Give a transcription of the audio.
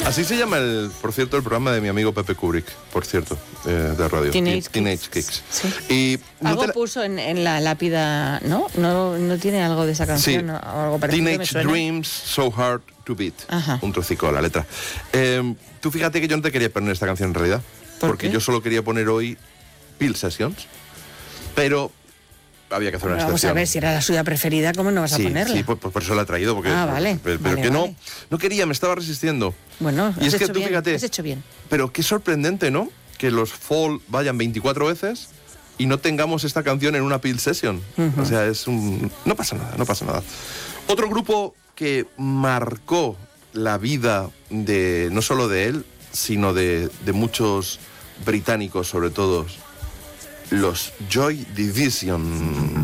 Así se llama, por cierto, el programa de mi amigo Pepe Kubrick, por cierto, de radio. Teenage Kicks. Sí. Y algo puso en la lápida, ¿no? ¿No tiene algo de esa canción? Sí. ¿no? Algo parecido. Teenage Dreams, So Hard to Beat. Ajá. Un trocico de la letra. Tú fíjate que yo no te quería poner esta canción en realidad. Porque yo solo quería poner hoy Peel Sessions. Pero había que hacer una excepción. Vamos a ver, si era la suya preferida, ¿cómo no vas a ponerla? Sí, pues por eso la he traído. Porque, vale. Pero vale, que vale. no quería, me estaba resistiendo. Bueno, y es que tú bien, fíjate, has hecho bien. Pero qué sorprendente, ¿no? Que los Fall vayan 24 veces y no tengamos esta canción en una Peel Session. O sea, no pasa nada. Otro grupo que marcó la vida de no solo de él, sino de muchos británicos, sobre todo, los Joy Division.